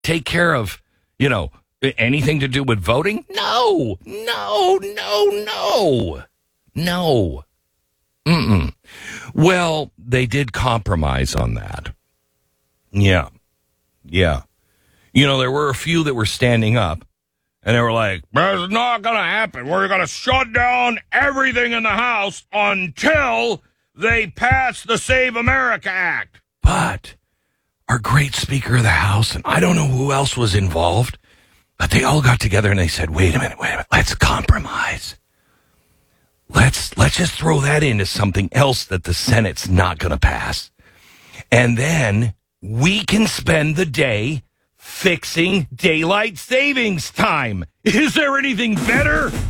take care of, anything to do with voting? No. Mm-mm. Well, they did compromise on that. Yeah. There were a few that were standing up, and they were like, "That's not going to happen. We're going to shut down everything in the House until they pass the Save America Act." But our great Speaker of the House, and I don't know who else was involved, but they all got together and they said, wait a minute, let's compromise. Let's just throw that into something else that the Senate's not going to pass. And then we can spend the day fixing daylight savings time. Is there anything better?